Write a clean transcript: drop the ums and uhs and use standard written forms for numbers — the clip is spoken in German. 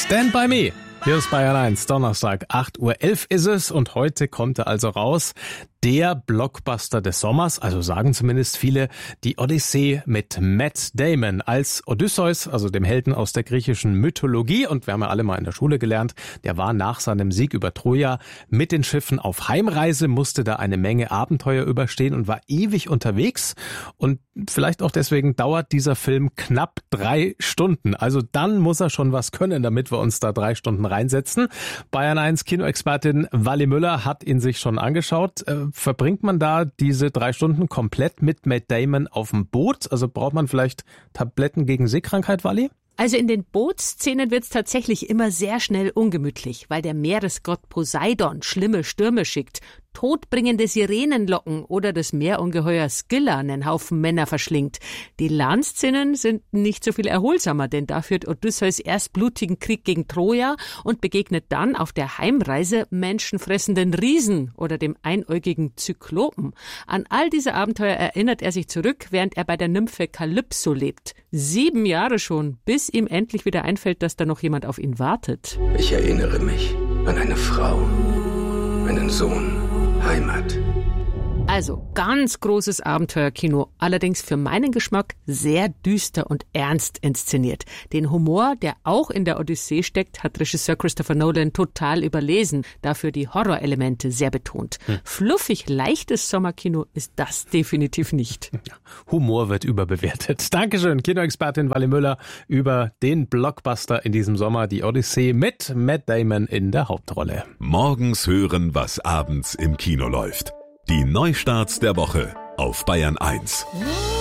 Stand by me. Hier ist Bayern 1, Donnerstag, 8:11 Uhr ist es und heute kommt er also raus. Der Blockbuster des Sommers, also sagen zumindest viele, die Odyssee mit Matt Damon als Odysseus, also dem Helden aus der griechischen Mythologie. Und wir haben ja alle mal in der Schule gelernt, der war nach seinem Sieg über Troja mit den Schiffen auf Heimreise, musste da eine Menge Abenteuer überstehen und war ewig unterwegs. Und vielleicht auch deswegen dauert dieser Film knapp 3 Stunden. Also dann muss er schon was können, damit wir uns da 3 Stunden reinsetzen. Bayern 1 Kinoexpertin Wally Müller hat ihn sich schon angeschaut. Verbringt man da diese 3 Stunden komplett mit Matt Damon auf dem Boot? Also braucht man vielleicht Tabletten gegen Seekrankheit, Wally? Also in den Bootsszenen wird's tatsächlich immer sehr schnell ungemütlich, weil der Meeresgott Poseidon schlimme Stürme schickt, todbringende Sirenen locken oder das Meerungeheuer Scylla einen Haufen Männer verschlingt. Die Landszenen sind nicht so viel erholsamer, denn da führt Odysseus erst blutigen Krieg gegen Troja und begegnet dann auf der Heimreise menschenfressenden Riesen oder dem einäugigen Zyklopen. An all diese Abenteuer erinnert er sich zurück, während er bei der Nymphe Kalypso lebt. 7 Jahre schon, bis ihm endlich wieder einfällt, dass da noch jemand auf ihn wartet. Ich erinnere mich an eine Frau, einen Sohn, Heimat. Also ganz großes Abenteuerkino, allerdings für meinen Geschmack sehr düster und ernst inszeniert. Den Humor, der auch in der Odyssee steckt, hat Regisseur Christopher Nolan total überlesen, dafür die Horrorelemente sehr betont. Fluffig leichtes Sommerkino ist das definitiv nicht. Humor wird überbewertet. Dankeschön, Kinoexpertin Wally Müller über den Blockbuster in diesem Sommer, die Odyssee mit Matt Damon in der Hauptrolle. Morgens hören, was abends im Kino läuft. Die Neustarts der Woche auf Bayern 1.